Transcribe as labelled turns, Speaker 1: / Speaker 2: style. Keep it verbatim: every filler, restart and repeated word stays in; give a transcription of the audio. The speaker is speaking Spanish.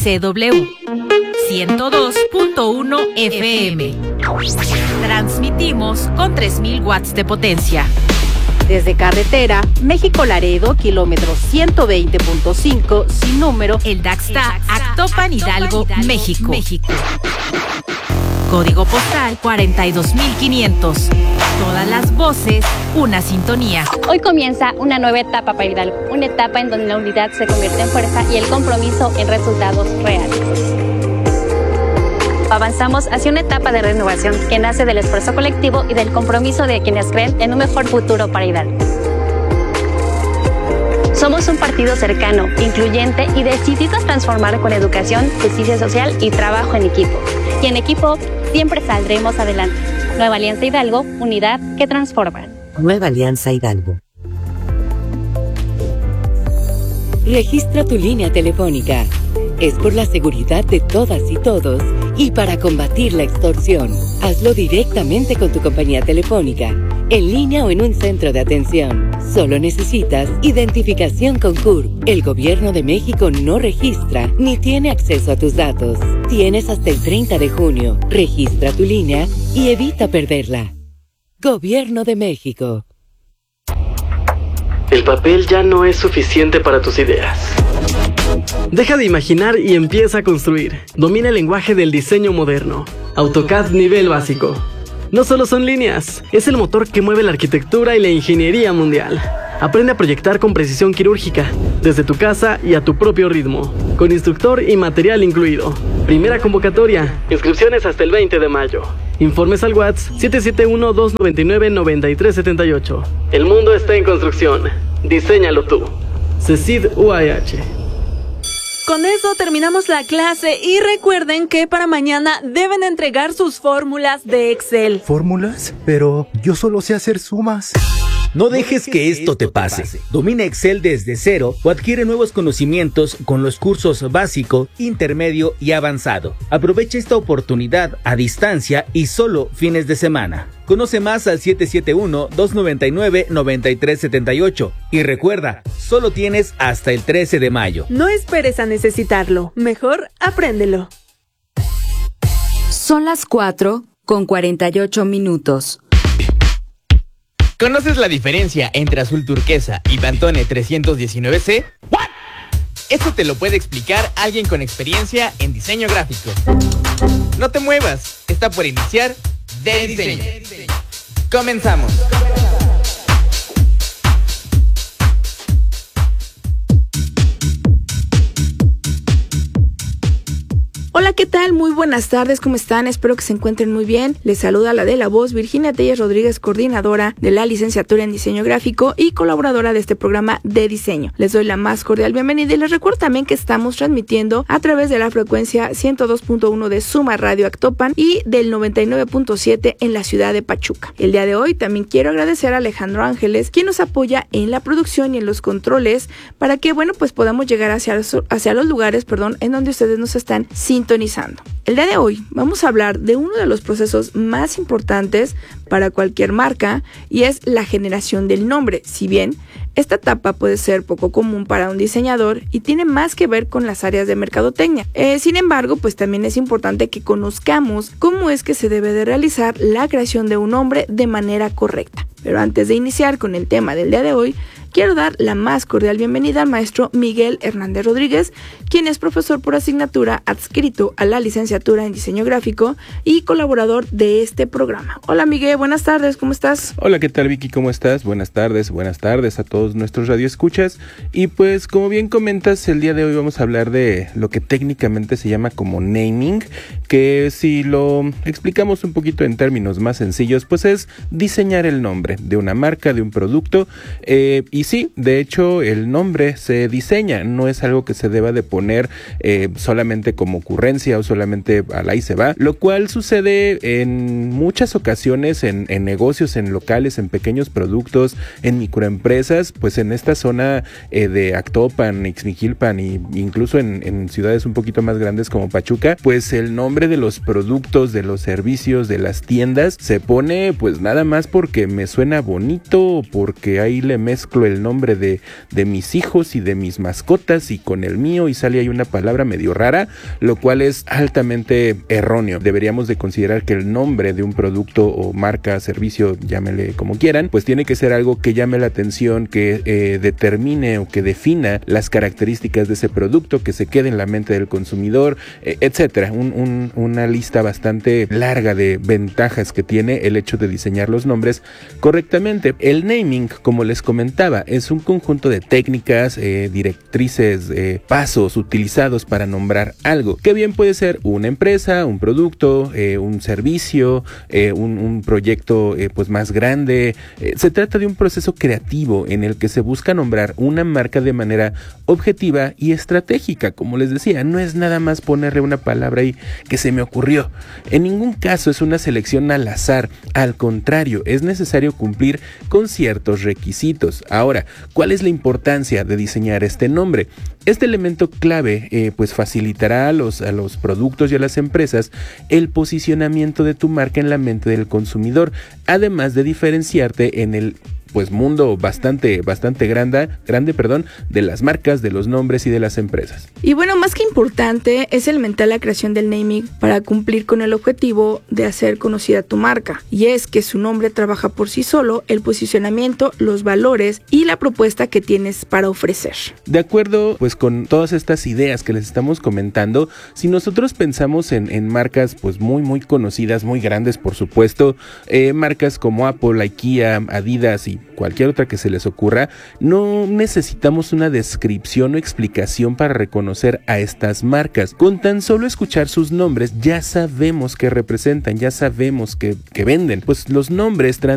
Speaker 1: C W ciento dos punto uno F M. Transmitimos con tres mil watts de potencia.
Speaker 2: Desde carretera, México-Laredo, kilómetro ciento veinte punto cinco, sin número,
Speaker 1: El Daxta, Actopan, Hidalgo, México. México. Código postal cuarenta y dos mil quinientos. Todas las voces, una sintonía.
Speaker 3: Hoy comienza una nueva etapa para Hidalgo, una etapa en donde la unidad se convierte en fuerza y el compromiso en resultados reales. Avanzamos hacia una etapa de renovación que nace del esfuerzo colectivo y del compromiso de quienes creen en un mejor futuro para Hidalgo. Somos un partido cercano, incluyente y decidido a transformar con educación, justicia social y trabajo en equipo. Y en equipo siempre saldremos adelante. Nueva Alianza Hidalgo, unidad que transforma.
Speaker 4: Nueva Alianza Hidalgo.
Speaker 5: Registra tu línea telefónica. Es por la seguridad de todas y todos y para combatir la extorsión. Hazlo directamente con tu compañía telefónica, en línea o en un centro de atención. Solo necesitas identificación con C U R. El Gobierno de México no registra ni tiene acceso a tus datos. Tienes hasta el treinta de junio. Registra tu línea y evita perderla. Gobierno de México.
Speaker 6: El papel ya no es suficiente para tus ideas. Deja de imaginar y empieza a construir. Domina el lenguaje del diseño moderno. AutoCAD nivel básico. No solo son líneas, es el motor que mueve la arquitectura y la ingeniería mundial. Aprende a proyectar con precisión quirúrgica, desde tu casa y a tu propio ritmo, con instructor y material incluido. Primera convocatoria, inscripciones hasta el veinte de mayo. Informes al WhatsApp siete siete uno, dos nueve nueve, nueve tres siete ocho. El mundo está en construcción. Diséñalo tú. CECID U A H.
Speaker 7: Con eso terminamos la clase y recuerden que para mañana deben entregar sus fórmulas de Excel.
Speaker 8: ¿Fórmulas? Pero yo solo sé hacer sumas.
Speaker 9: No dejes que esto te pase. Domina Excel desde cero o adquiere nuevos conocimientos con los cursos básico, intermedio y avanzado. Aprovecha esta oportunidad a distancia y solo fines de semana. Conoce más al siete siete uno, dos nueve nueve, nueve tres siete ocho y recuerda, solo tienes hasta el trece de mayo.
Speaker 7: No esperes a necesitarlo, mejor apréndelo.
Speaker 5: Son las cuatro con cuarenta y ocho minutos.
Speaker 10: ¿Conoces la diferencia entre azul turquesa y Pantone trescientos diecinueve C? ¿What? Esto te lo puede explicar alguien con experiencia en diseño gráfico. No te muevas, está por iniciar De Diseño. Comenzamos.
Speaker 11: Hola, ¿qué tal? Muy buenas tardes, ¿cómo están? Espero que se encuentren muy bien. Les saluda la de la voz, Virginia Telles Rodríguez, coordinadora de la licenciatura en diseño gráfico y colaboradora de este programa de diseño. Les doy la más cordial bienvenida y les recuerdo también que estamos transmitiendo a través de la frecuencia ciento dos punto uno de Suma Radio Actopan y del noventa y nueve punto siete en la ciudad de Pachuca. El día de hoy también quiero agradecer a Alejandro Ángeles, quien nos apoya en la producción y en los controles para que, bueno, pues podamos llegar hacia, hacia los lugares, perdón, en donde ustedes nos están sintonizando. El día de hoy vamos a hablar de uno de los procesos más importantes para cualquier marca y es la generación del nombre. Si bien esta etapa puede ser poco común para un diseñador y tiene más que ver con las áreas de mercadotecnia. Eh, sin embargo, pues también es importante que conozcamos cómo es que se debe de realizar la creación de un nombre de manera correcta. Pero antes de iniciar con el tema del día de hoy, quiero dar la más cordial bienvenida al maestro Miguel Hernández Rodríguez, quien es profesor por asignatura adscrito a la licenciatura en diseño gráfico y colaborador de este programa. Hola Miguel, buenas tardes, ¿cómo estás?
Speaker 12: Hola, ¿qué tal Vicky? ¿Cómo estás? Buenas tardes, buenas tardes a todos nuestros radioescuchas. Y pues como bien comentas, el día de hoy vamos a hablar de lo que técnicamente se llama como naming, que si lo explicamos un poquito en términos más sencillos, pues es diseñar el nombre de una marca, de un producto, eh, y sí, de hecho el nombre se diseña, no es algo que se deba de poner eh, solamente como ocurrencia o solamente al ahí se va, lo cual sucede en muchas ocasiones en, en negocios, en locales, en pequeños productos, en microempresas, menos pues en esta zona eh, de Actopan, Ixmiquilpan e incluso en, en ciudades un poquito más grandes como Pachuca, pues el nombre de los productos, de los servicios, de las tiendas se pone pues nada más porque me suena bonito, porque ahí le mezclo el nombre de, de mis hijos y de mis mascotas y con el mío y sale ahí una palabra medio rara, lo cual es altamente erróneo. Deberíamos de considerar que el nombre de un producto o marca, servicio, llámele como quieran, pues tiene que ser algo que llame la atención, que eh, determine o que defina las características de ese producto, que se quede en la mente del consumidor, eh, etcétera. Un, un, una lista bastante larga de ventajas que tiene el hecho de diseñar los nombres correctamente. El naming, como les comentaba, es un conjunto de técnicas, eh, directrices, eh, pasos utilizados para nombrar algo, que bien puede ser una empresa, un producto, eh, un servicio, eh, un, un proyecto eh, pues más grande. Eh, se trata de un proceso creativo en el que se busca nombrar una marca de manera objetiva y estratégica. Como les decía, no es nada más ponerle una palabra ahí que se me ocurrió. En ningún caso es una selección al azar, al contrario, es necesario cumplir con ciertos requisitos. Ahora, ¿cuál es la importancia de diseñar este nombre? Este elemento clave eh, pues facilitará a los, a los productos y a las empresas el posicionamiento de tu marca en la mente del consumidor, además de diferenciarte en el pues mundo bastante, bastante grande, grande, perdón, de las marcas, de los nombres y de las empresas.
Speaker 11: Y bueno, más que importante, es elemental la creación del naming para cumplir con el objetivo de hacer conocida tu marca. Y es que su nombre trabaja por sí solo el posicionamiento, los valores y la propuesta que tienes para ofrecer.
Speaker 12: De acuerdo, pues con todas estas ideas que les estamos comentando, si nosotros pensamos en, en marcas pues muy, muy conocidas, muy grandes, por supuesto, eh, marcas como Apple, IKEA, Adidas y cualquier otra que se les ocurra, no necesitamos una descripción o explicación para reconocer a estas marcas. Con tan solo escuchar sus nombres ya sabemos qué representan, ya sabemos que, que venden. Pues los nombres